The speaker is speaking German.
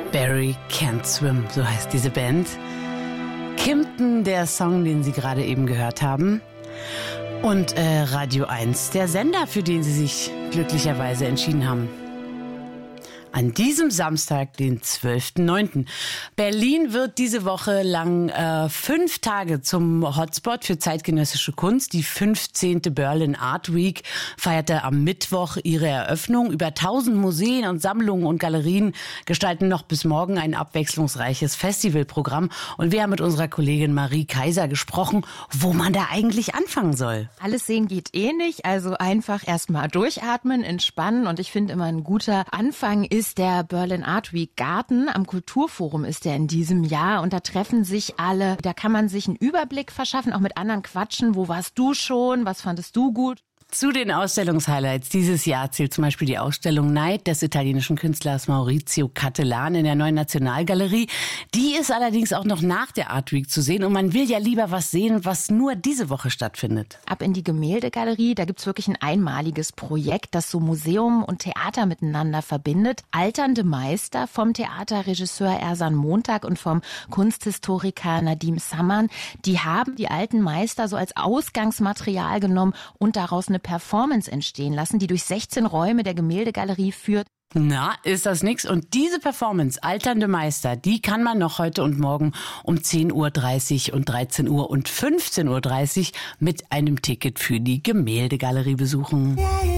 Barry Can't Swim, so heißt diese Band. Kimpton, der Song, den Sie gerade eben gehört haben. Und Radio 1, der Sender, für den Sie sich glücklicherweise entschieden haben. An diesem Samstag, den 12.09. Berlin wird diese Woche lang 5 Tage zum Hotspot für zeitgenössische Kunst. Die 15. Berlin Art Week feierte am Mittwoch ihre Eröffnung. Über 1000 Museen und Sammlungen und Galerien gestalten noch bis morgen ein abwechslungsreiches Festivalprogramm. Und wir haben mit unserer Kollegin Marie Kaiser gesprochen, wo man da eigentlich anfangen soll. Alles sehen geht nicht, also einfach erstmal durchatmen, entspannen. Und ich finde immer ein guter Anfang ist der Berlin Art Week Garten. Am Kulturforum ist der in diesem Jahr und da treffen sich alle. Da kann man sich einen Überblick verschaffen, auch mit anderen quatschen. Wo warst du schon? Was fandest du gut? Zu den Ausstellungshighlights dieses Jahr zählt zum Beispiel die Ausstellung Neid des italienischen Künstlers Maurizio Cattelan in der Neuen Nationalgalerie. Die ist allerdings auch noch nach der Art Week zu sehen und man will ja lieber was sehen, was nur diese Woche stattfindet. Ab in die Gemäldegalerie, da gibt's wirklich ein einmaliges Projekt, das so Museum und Theater miteinander verbindet. Alternde Meister vom Theaterregisseur Ersan Montag und vom Kunsthistoriker Nadim Samman, die haben die alten Meister so als Ausgangsmaterial genommen und daraus eine Performance entstehen lassen, die durch 16 Räume der Gemäldegalerie führt. Na, ist das nix? Und diese Performance, Alternde Meister, die kann man noch heute und morgen um 10.30 Uhr und 13 Uhr und 15.30 Uhr mit einem Ticket für die Gemäldegalerie besuchen.